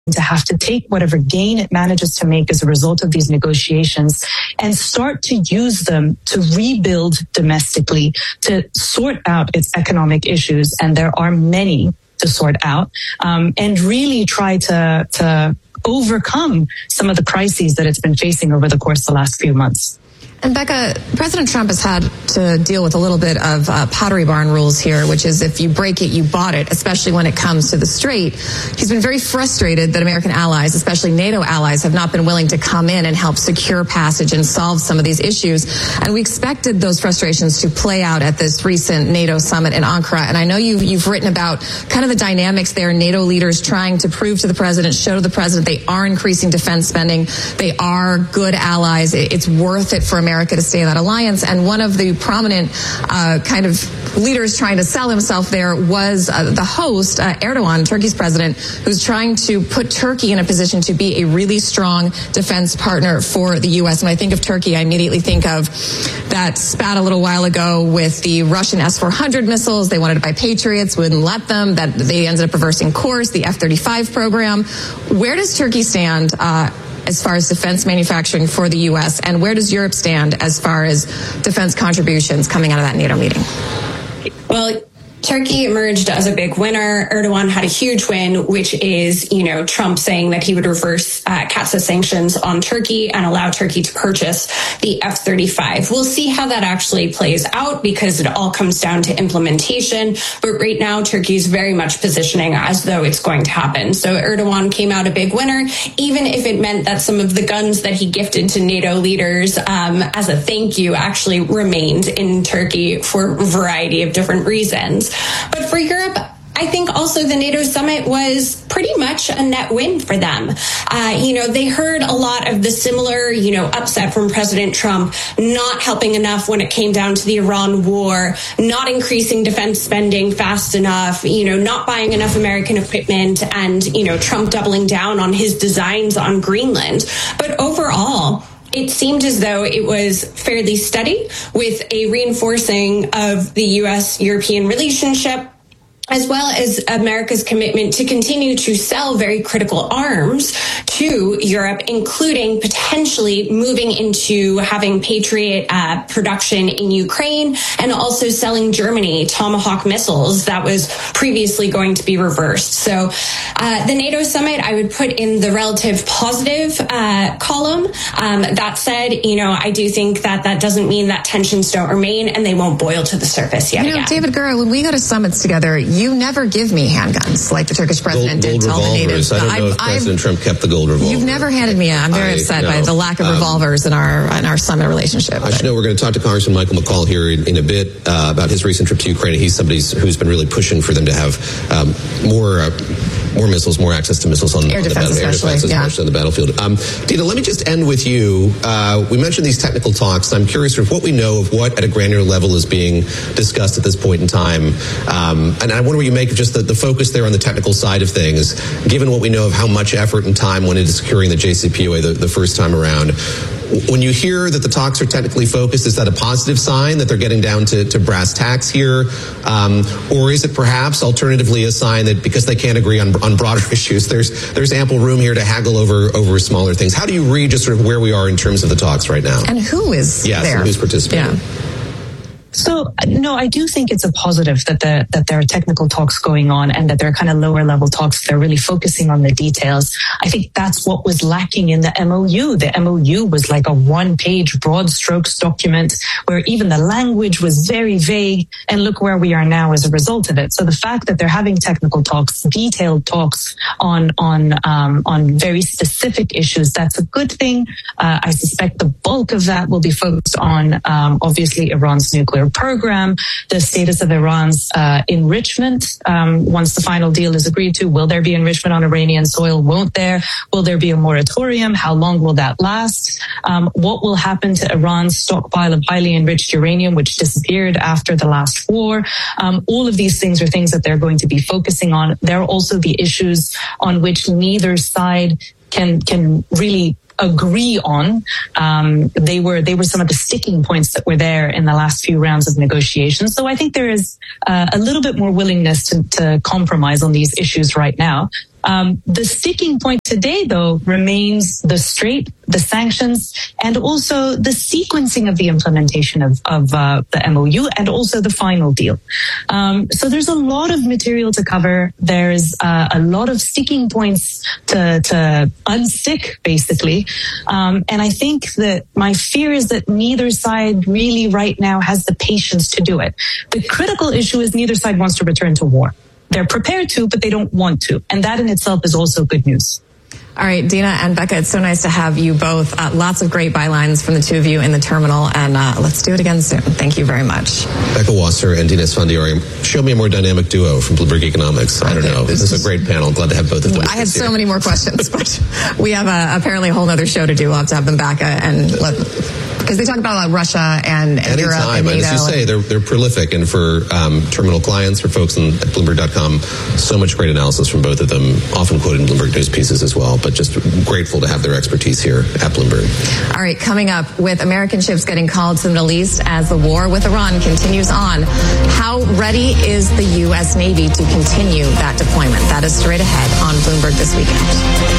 to have to take whatever gain it manages to make as a result of these negotiations and start to use them to rebuild domestically, to sort out its economic issues. And there are many to sort out, and really try to overcome some of the crises that it's been facing over the course of the last few months. And Becca, President Trump has had to deal with a little bit of Pottery Barn rules here, which is if you break it, you bought it, especially when it comes to the Strait. He's been very frustrated that American allies, especially NATO allies, have not been willing to come in and help secure passage and solve some of these issues. And we expected those frustrations to play out at this recent NATO summit in Ankara. And I know you've written about kind of the dynamics there, NATO leaders trying to prove to the president, show to the president they are increasing defense spending. They are good allies. It's worth it for America to stay in that alliance. And one of the prominent kind of leaders trying to sell himself there was the host, Erdogan, Turkey's president, who's trying to put Turkey in a position to be a really strong defense partner for the U.S. When I think of Turkey, I immediately think of that spat a little while ago with the Russian S-400 missiles. They wanted to buy Patriots, wouldn't let them. That they ended up reversing course, the F-35 program. Where does Turkey stand as far as defense manufacturing for the U.S., and where does Europe stand as far as defense contributions coming out of that NATO meeting? Well, Turkey emerged as a big winner. Erdogan had a huge win, which is, Trump saying that he would reverse CAATSA sanctions on Turkey and allow Turkey to purchase the F-35. We'll see how that actually plays out because it all comes down to implementation. But right now, Turkey is very much positioning as though it's going to happen. So Erdogan came out a big winner, even if it meant that some of the guns that he gifted to NATO leaders as a thank you actually remained in Turkey for a variety of different reasons. But for Europe, I think also the NATO summit was pretty much a net win for them. They heard a lot of the similar, upset from President Trump, not helping enough when it came down to the Iran war, not increasing defense spending fast enough, not buying enough American equipment, and, Trump doubling down on his designs on Greenland. But overall, it seemed as though it was fairly steady, with a reinforcing of the U.S.-European relationship, as well as America's commitment to continue to sell very critical arms to Europe, including potentially moving into having Patriot production in Ukraine and also selling Germany Tomahawk missiles that was previously going to be reversed. So the NATO summit, I would put in the relative positive column. That said, I do think that doesn't mean that tensions don't remain and they won't boil to the surface yet again. David Gura, when we go to summits together, you never give me handguns like the Turkish president did to all the natives. I don't know if President Trump kept the gold revolver. You've never handed me. I'm very upset by the lack of revolvers in our summit relationship. I should know we're going to talk to Congressman Michael McCaul here in a bit about his recent trip to Ukraine. He's somebody who's been really pushing for them to have more missiles, more access to missiles on air the defense, especially on the battlefield. Dina, let me just end with you. We mentioned these technical talks. I'm curious of what we know of what at a granular level is being discussed at this point in time. And I wonder what you make of just the focus there on the technical side of things, given what we know of how much effort and time went into securing the JCPOA the first time around. When you hear that the talks are technically focused, is that a positive sign that they're getting down to brass tacks here? Or is it perhaps alternatively a sign that because they can't agree on broader issues, there's ample room here to haggle over smaller things? How do you read just sort of where we are in terms of the talks right now? And who is there? And who's participating? Yeah. So, no, I do think it's a positive that there are technical talks going on and that there are kind of lower level talks. They're really focusing on the details. I think that's what was lacking in the MOU. The MOU was like a one-page broad strokes document where even the language was very vague. And look where we are now as a result of it. So the fact that they're having technical talks, detailed talks on very specific issues, that's a good thing. I suspect the bulk of that will be focused on, obviously, Iran's nuclear program, the status of Iran's enrichment. Once the final deal is agreed to, will there be enrichment on Iranian soil? Won't there? Will there be a moratorium? How long will that last? What will happen to Iran's stockpile of highly enriched uranium, which disappeared after the last war? All of these things are things that they're going to be focusing on. There are also the issues on which neither side can really agree on. They were some of the sticking points that were there in the last few rounds of negotiations. So I think there is a little bit more willingness to compromise on these issues right now. The sticking point today, though, remains the Strait, the sanctions, and also the sequencing of the implementation of the MOU and also the final deal. So there's a lot of material to cover. There's a lot of sticking points to unstick, basically. And I think that my fear is that neither side really right now has the patience to do it. The critical issue is neither side wants to return to war. They're prepared to, but they don't want to. And that in itself is also good news. All right, Dina and Becca, it's so nice to have you both. Lots of great bylines from the two of you in the terminal, and let's do it again soon. Thank you very much. Becca Wasser and Dina Esfandiari. Show me a more dynamic duo from Bloomberg Economics. I don't know. This is a great panel. Glad to have both of them. I had so many more questions, but we have apparently a whole other show to do. We'll have to have them back because they talk about Russia and Europe and NATO. And as you say, they're prolific, and for terminal clients, for folks at Bloomberg.com, so much great analysis from both of them, often quoted in Bloomberg News pieces as well, but just grateful to have their expertise here at Bloomberg. All right, coming up, with American ships getting called to the Middle East as the war with Iran continues on, how ready is the U.S. Navy to continue that deployment? That is straight ahead on Bloomberg This Weekend.